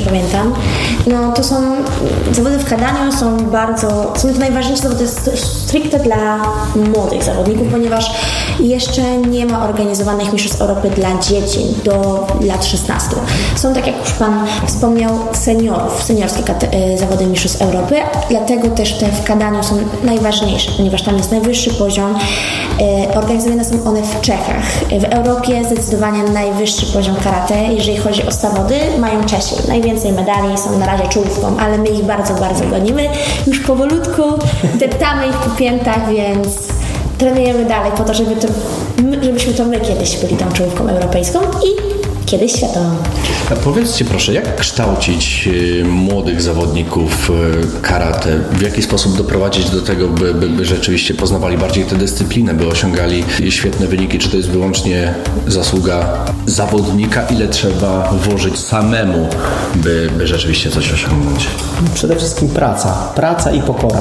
pamiętam. No to są zawody w kadaniu, są to najważniejsze zawody stricte dla młodych zawodników, ponieważ jeszcze nie ma organizowanych mistrzostw Europy dla dzieci do lat 16. Są, tak jak już Pan wspomniał, seniorskie zawody mistrzostw Europy, dlatego też te w kadaniu są najważniejsze, ponieważ tam jest najwyższy poziom. Organizowane są one w Czechach. W Europie zdecydowanie najwyższy poziom karate, jeżeli chodzi o zawody, mają Czesi. Najwięcej medali, są na razie czołówką, ale my ich bardzo, bardzo gonimy. Już powolutku deptamy ich po piętach, więc trenujemy dalej po to, żebyśmy to my kiedyś byli tą czołówką europejską i kiedyś światową. A powiedzcie proszę, jak kształcić młodych zawodników karate? W jaki sposób doprowadzić do tego, by rzeczywiście poznawali bardziej tę dyscyplinę, by osiągali świetne wyniki? Czy to jest wyłącznie zasługa zawodnika? Ile trzeba włożyć samemu, by rzeczywiście coś osiągnąć? Przede wszystkim praca i pokora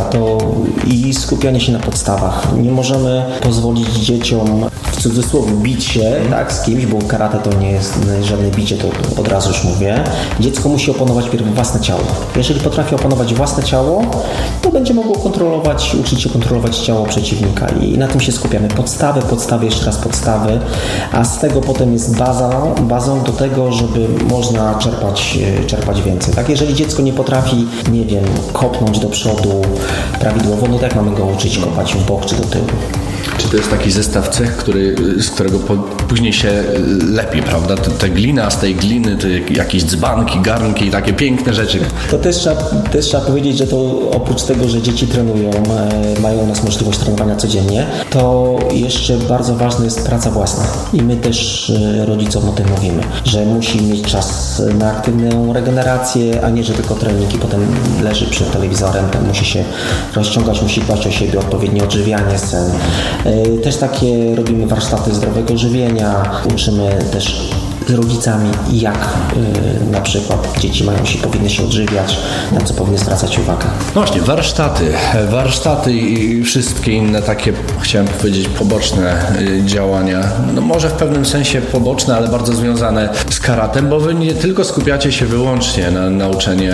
i skupianie się na podstawach. Nie możemy pozwolić dzieciom w cudzysłowie bić się z kimś, bo karate to nie jest żadne bicie, to od razu już mówię. Dziecko musi opanować pierw własne ciało. Jeżeli potrafi opanować własne ciało, to będzie mogło uczyć się kontrolować ciało przeciwnika i na tym się skupiamy. Podstawy, jeszcze raz podstawy, a z tego potem jest bazą do tego, żeby można czerpać więcej. Tak? Jeżeli dziecko nie potrafi, kopnąć do przodu prawidłowo, no to jak mamy go uczyć kopać w bok czy do tyłu? Czy to jest taki zestaw cech, z którego później się lepi, prawda? Te gliny, a z tej gliny to jakieś dzbanki, garnki i takie piękne rzeczy. To też trzeba powiedzieć, że to oprócz tego, że dzieci trenują, mają u nas możliwość trenowania codziennie, to jeszcze bardzo ważna jest praca własna. I my też rodzicom o tym mówimy, że musi mieć czas na aktywną regenerację, a nie, że tylko trening i potem leży przed telewizorem, musi się rozciągać, musi dbać o siebie, odpowiednie odżywianie, sen. Też takie robimy warsztaty zdrowego żywienia, uczymy też z rodzicami, jak na przykład dzieci powinny się odżywiać, na co powinny zwracać uwagę. No właśnie, warsztaty i wszystkie inne takie, chciałem powiedzieć, poboczne działania. No może w pewnym sensie poboczne, ale bardzo związane z karatem, bo wy nie tylko skupiacie się wyłącznie na nauczeniu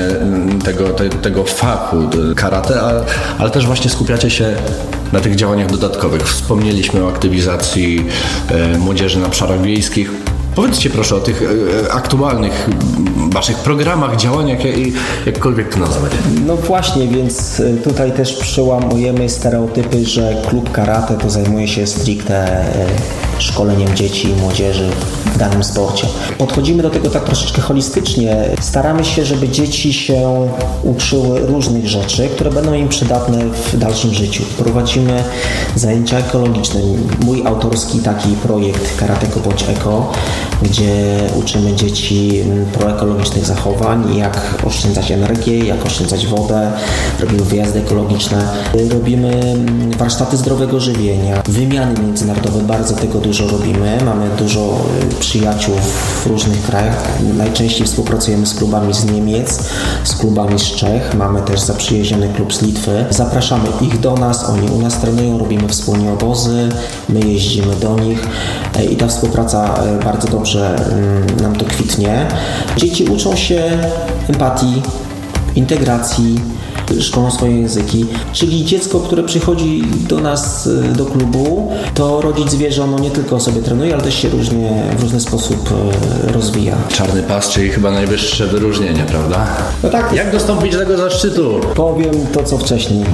tego fachu karate, ale też właśnie skupiacie się na tych działaniach dodatkowych. Wspomnieliśmy o aktywizacji młodzieży na obszarach wiejskich. Powiedzcie proszę o tych aktualnych waszych programach, działaniach, jakkolwiek to nazwać. No właśnie, więc tutaj też przełamujemy stereotypy, że klub karate to zajmuje się stricte szkoleniem dzieci i młodzieży w danym sporcie. Podchodzimy do tego tak troszeczkę holistycznie. Staramy się, żeby dzieci się uczyły różnych rzeczy, które będą im przydatne w dalszym życiu. Prowadzimy zajęcia ekologiczne. Mój autorski taki projekt Karateko bądź Eko, gdzie uczymy dzieci proekologicznych zachowań, jak oszczędzać energię, jak oszczędzać wodę. Robimy wyjazdy ekologiczne. Robimy warsztaty zdrowego żywienia, wymiany międzynarodowe, bardzo tego dużo robimy. Mamy dużo przyjaciół w różnych krajach. Najczęściej współpracujemy z klubami z Niemiec, z klubami z Czech. Mamy też zaprzyjaźniony klub z Litwy. Zapraszamy ich do nas, oni u nas trenują, robimy wspólnie obozy, my jeździmy do nich i ta współpraca bardzo dobrze nam to kwitnie. Dzieci uczą się empatii, integracji, szkolą swoje języki, czyli dziecko, które przychodzi do nas, do klubu, to rodzic wie, że ono nie tylko sobie trenuje, ale też się w różny sposób rozwija. Czarny pas, czyli chyba najwyższe wyróżnienie, prawda? No tak. Jak dostąpić tego zaszczytu? Powiem to, co wcześniej.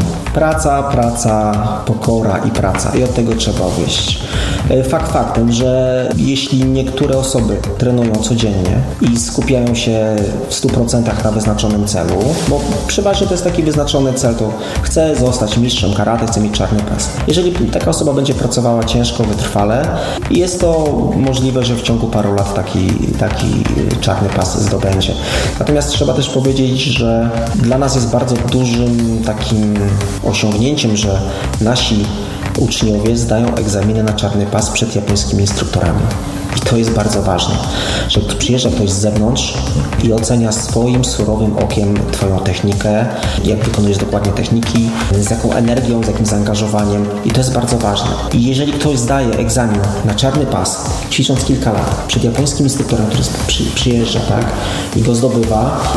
Praca, pokora i praca. I od tego trzeba odejść. Fakt faktem, że jeśli niektóre osoby trenują codziennie i skupiają się w 100% na wyznaczonym celu, bo przeważnie to jest taki wyznaczony cel, to chcę zostać mistrzem karate, chcę mieć czarny pas. Jeżeli taka osoba będzie pracowała ciężko, wytrwale, jest to możliwe, że w ciągu paru lat taki czarny pas zdobędzie. Natomiast trzeba też powiedzieć, że dla nas jest bardzo dużym takim osiągnięciem, że nasi uczniowie zdają egzaminy na czarny pas przed japońskimi instruktorami. I to jest bardzo ważne, że przyjeżdża ktoś z zewnątrz i ocenia swoim surowym okiem Twoją technikę, jak wykonujesz dokładnie techniki, z jaką energią, z jakim zaangażowaniem i to jest bardzo ważne. I jeżeli ktoś zdaje egzamin na czarny pas, ćwicząc kilka lat przed japońskim instruktorem, który przyjeżdża, tak, i go zdobywa